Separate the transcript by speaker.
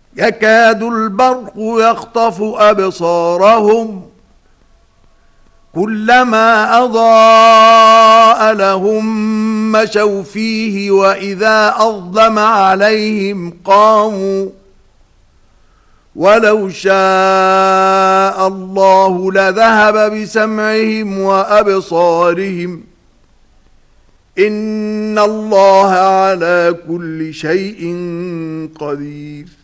Speaker 1: يكاد البرق يخطف أبصارهم كلما أضاء لهم مشوا فيه وإذا أظلم عليهم قاموا ولو شاء الله لذهب بسمعهم وأبصارهم إن الله على كل شيء قدير